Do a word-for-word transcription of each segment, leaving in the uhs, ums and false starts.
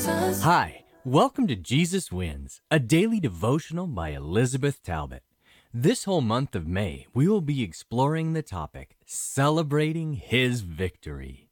Hi, welcome to Jesus Wins, a daily devotional by Elizabeth Talbot. This whole month of May, we will be exploring the topic, Celebrating His Victory.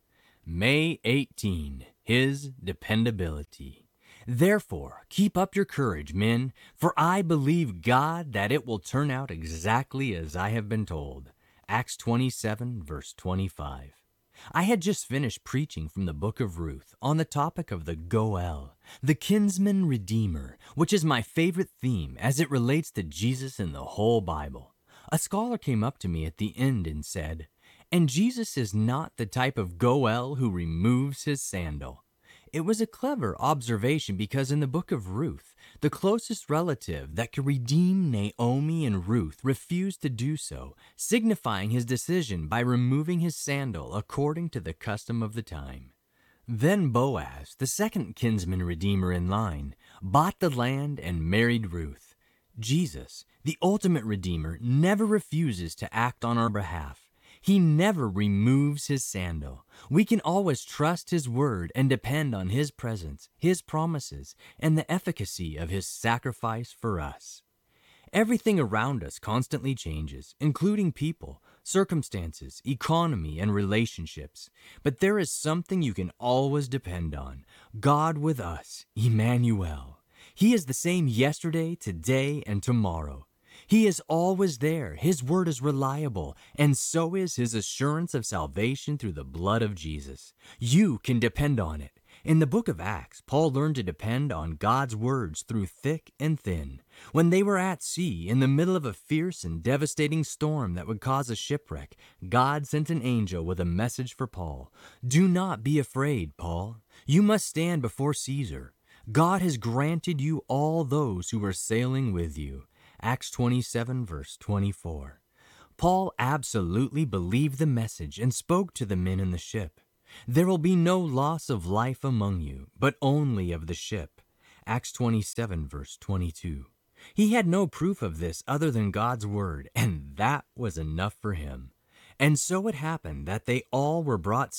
May eighteenth, His Dependability. Therefore, keep up your courage, men, for I believe God that it will turn out exactly as I have been told. Acts twenty-seven, verse twenty-five. I had just finished preaching from the book of Ruth on the topic of the Goel, the kinsman redeemer, which is my favorite theme as it relates to Jesus in the whole Bible. A scholar came up to me at the end and said, "And Jesus is not the type of Goel who removes his sandal." It was a clever observation because in the book of Ruth, the closest relative that could redeem Naomi and Ruth refused to do so, signifying his decision by removing his sandal according to the custom of the time. Then Boaz, the second kinsman redeemer in line, bought the land and married Ruth. Jesus, the ultimate redeemer, never refuses to act on our behalf. He never removes his sandal. We can always trust his word and depend on his presence, his promises, and the efficacy of his sacrifice for us. Everything around us constantly changes, including people, circumstances, economy, and relationships. But there is something you can always depend on: God with us, Emmanuel. He is the same yesterday, today, and tomorrow. He is always there. His word is reliable, and so is his assurance of salvation through the blood of Jesus. You can depend on it. In the book of Acts, Paul learned to depend on God's words through thick and thin. When they were at sea, in the middle of a fierce and devastating storm that would cause a shipwreck, God sent an angel with a message for Paul. "Do not be afraid, Paul. You must stand before Caesar. God has granted you all those who are sailing with you." Acts twenty-seven, verse twenty-four. Paul absolutely believed the message and spoke to the men in the ship. "There will be no loss of life among you, but only of the ship." Acts twenty-seven, verse twenty-two. He had no proof of this other than God's word, and that was enough for him. And so it happened that they all were brought